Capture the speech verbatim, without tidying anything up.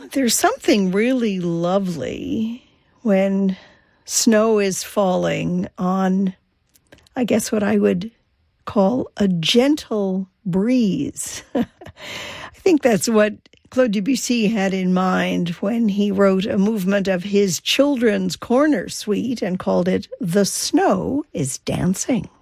There's something really lovely when snow is falling on, I guess, what I would call a gentle breeze. I think that's what Claude Debussy had in mind when he wrote a movement of his children's corner suite and called it "The Snow is Dancing."